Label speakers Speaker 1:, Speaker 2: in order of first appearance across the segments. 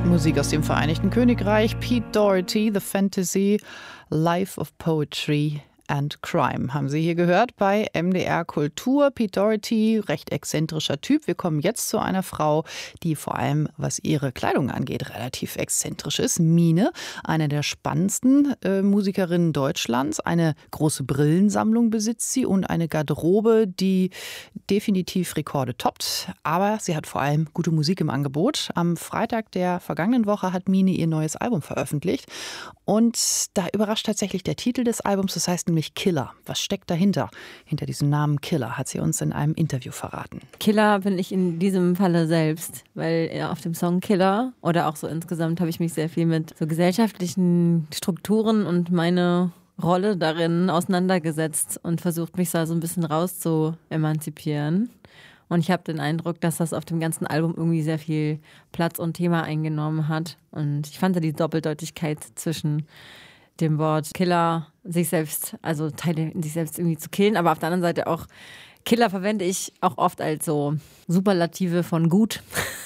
Speaker 1: Musik aus dem Vereinigten Königreich. Pete Doherty, The Fantasy, Life of Poetry and Crime haben Sie hier gehört bei MDR Kultur. Pete Doherty, recht exzentrischer Typ. Wir kommen jetzt zu einer Frau, die vor allem, was ihre Kleidung angeht, relativ exzentrisch ist. Mine, eine der spannendsten Musikerinnen Deutschlands. Eine große Brillensammlung besitzt sie und eine Garderobe, die definitiv Rekorde toppt. Aber sie hat vor allem gute Musik im Angebot. Am Freitag der vergangenen Woche hat Mine ihr neues Album veröffentlicht. Und da überrascht tatsächlich der Titel des Albums. Das heißt nämlich Killer. Was steckt dahinter? Hinter diesem Namen Killer, hat sie uns in einem Interview verraten.
Speaker 2: Killer bin ich in diesem Falle selbst, weil auf dem Song Killer oder auch so insgesamt habe ich mich sehr viel mit so gesellschaftlichen Strukturen und meine Rolle darin auseinandergesetzt und versucht, mich da so ein bisschen raus zu emanzipieren. Und ich habe den Eindruck, dass das auf dem ganzen Album irgendwie sehr viel Platz und Thema eingenommen hat. Und ich fand die Doppeldeutigkeit zwischen dem Wort Killer, sich selbst, also Teile in sich selbst irgendwie zu killen, aber auf der anderen Seite auch Killer verwende ich auch oft als so Superlative von gut.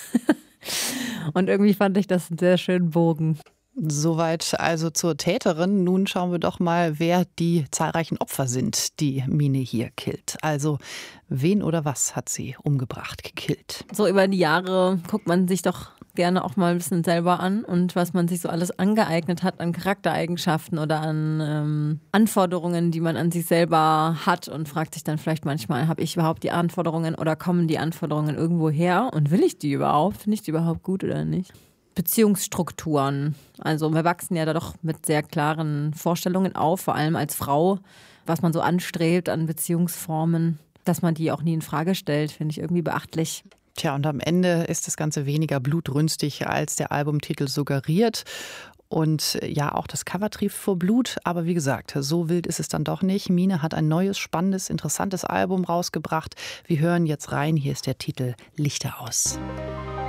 Speaker 2: Und irgendwie fand ich das einen sehr schönen Bogen.
Speaker 1: Soweit also zur Täterin. Nun schauen wir doch mal, wer die zahlreichen Opfer sind, die Mine hier killt. Also wen oder was hat sie umgebracht, gekillt?
Speaker 2: So über die Jahre guckt man sich doch gerne auch mal ein bisschen selber an und was man sich so alles angeeignet hat an Charaktereigenschaften oder an Anforderungen, die man an sich selber hat und fragt sich dann vielleicht manchmal, habe ich überhaupt die Anforderungen oder kommen die Anforderungen irgendwo her und will ich die überhaupt? Finde ich die überhaupt gut oder nicht? Beziehungsstrukturen. Also wir wachsen ja da doch mit sehr klaren Vorstellungen auf, vor allem als Frau, was man so anstrebt an Beziehungsformen, dass man die auch nie in Frage stellt, finde ich irgendwie beachtlich.
Speaker 1: Tja, und am Ende ist das Ganze weniger blutrünstig, als der Albumtitel suggeriert. Und ja, auch das Cover trieft vor Blut. Aber wie gesagt, so wild ist es dann doch nicht. Mine hat ein neues, spannendes, interessantes Album rausgebracht. Wir hören jetzt rein. Hier ist der Titel Lichter aus.